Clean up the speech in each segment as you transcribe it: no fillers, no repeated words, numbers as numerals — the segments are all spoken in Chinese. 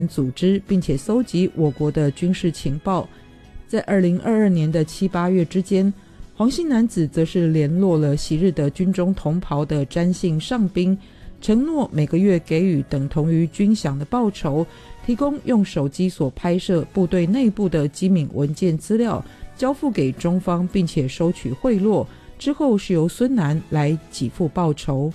组织，并且搜集我国的军事情报。在2022年的7、8月之间，黄姓男子则是联络了昔日的军中同袍的詹姓上兵，承诺每个月给予等同于军饷的报酬，提供用手机所拍摄部队内部的机敏文件资料交付给中方，并且收取贿赂，之后是由孙楠来给付报酬。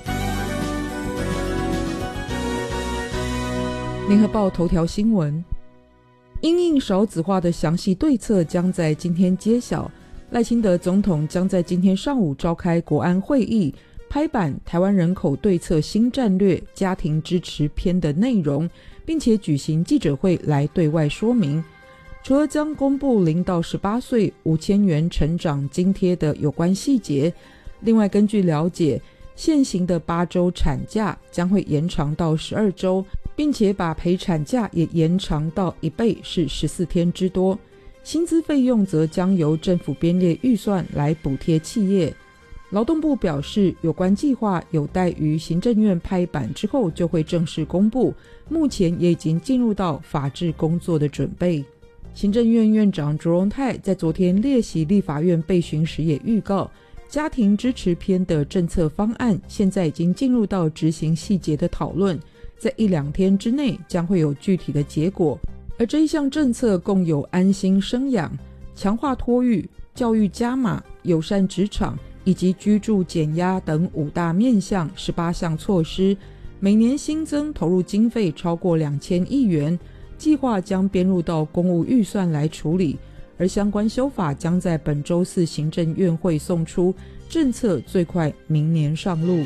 联合报头条新闻，因应少子化的详细对策将在今天揭晓。赖清德总统将在今天上午召开国安会议，拍板台湾人口对策新战略家庭支持篇的内容，并且举行记者会来对外说明。除了将公布0到18岁5000元成长津贴的有关细节，另外根据了解，现行的8周产假将会延长到12周，并且把陪产假也延长到1倍，是14天之多。薪资费用则将由政府编列预算来补贴企业。劳动部表示，有关计划有待于行政院拍板之后就会正式公布，目前也已经进入到法制工作的准备。行政院院长卓荣泰在昨天列席立法院备询时也预告，家庭支持篇的政策方案现在已经进入到执行细节的讨论，在1、2天之内将会有具体的结果。而这一项政策共有安心生养、强化托育、教育加码、友善职场以及居住减压等5大面向18项措施，每年新增投入经费超过2000亿元，计划将编入到公务预算来处理，而相关修法将在本周4行政院会送出，政策最快明年上路。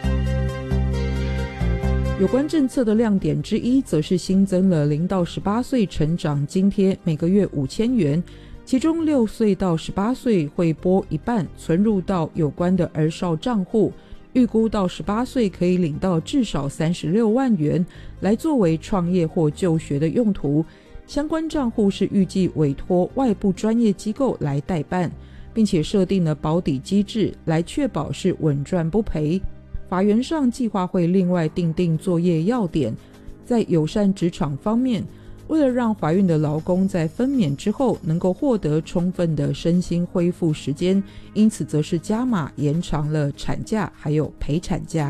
有关政策的亮点之一，则是新增了0到18岁成长津贴，每个月5000元，其中6岁到18岁会拨一半存入到有关的儿少账户，预估到18岁可以领到至少36万元，来作为创业或就学的用途。相关账户是预计委托外部专业机构来代办，并且设定了保底机制，来确保是稳赚不赔。法源上计划会另外订定作业要点。在友善职场方面，为了让怀孕的劳工在分娩之后能够获得充分的身心恢复时间，因此则是加码延长了产假还有陪产假。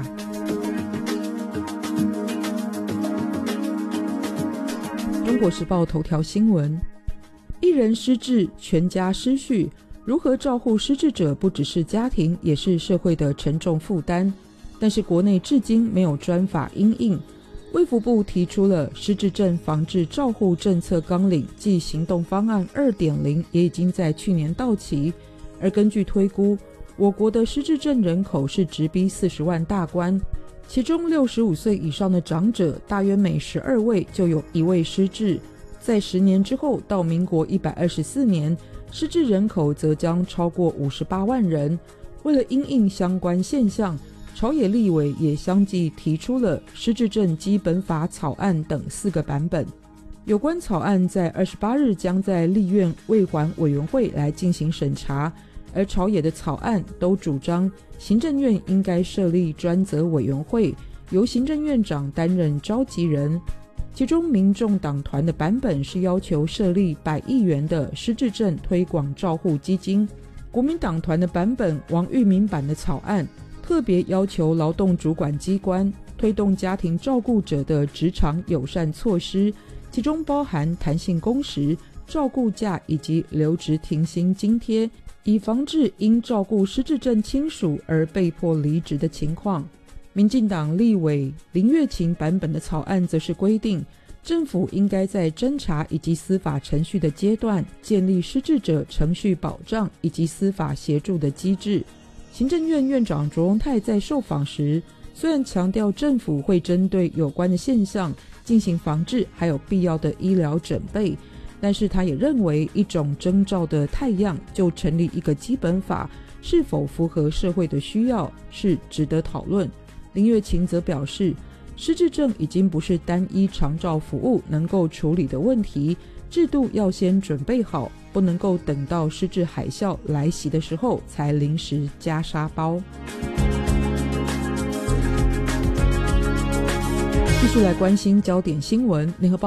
中国时报头条新闻，一人失智，全家失序，如何照护失智者不只是家庭，也是社会的沉重负担。但是国内至今没有专法因应，卫福部提出了失智症防治照护政策纲领暨行动方案 2.0 也已经在去年到期，而根据推估，我国的失智症人口是直逼40万大关，其中65岁以上的长者大约每12位就有1位失智，在10年之后到民国124年，失智人口则将超过58万人。为了因应相关现象，朝野立委也相继提出了失智症基本法草案等4个版本。有关草案在28日将在立院卫环委员会来进行审查，而朝野的草案都主张行政院应该设立专责委员会，由行政院长担任召集人。其中民众党团的版本是要求设立100亿元的失智症推广照护基金，国民党团的版本王玉民版的草案特别要求劳动主管机关推动家庭照顾者的职场友善措施，其中包含弹性工时、照顾假以及留职停薪津贴，以防治因照顾失智症亲属而被迫离职的情况。民进党立委林月琴版本的草案则是规定，政府应该在侦查以及司法程序的阶段建立失智者程序保障以及司法协助的机制。行政院院长卓荣泰在受访时，虽然强调政府会针对有关的现象进行防治，还有必要的医疗准备，但是他也认为一种征兆的态样就成立一个基本法，是否符合社会的需要是值得讨论。林月琴则表示，失智症已经不是单一长照服务能够处理的问题，制度要先准备好，不能够等到失智海啸来袭的时候才临时加沙包。 继续来关心焦点新闻。联合报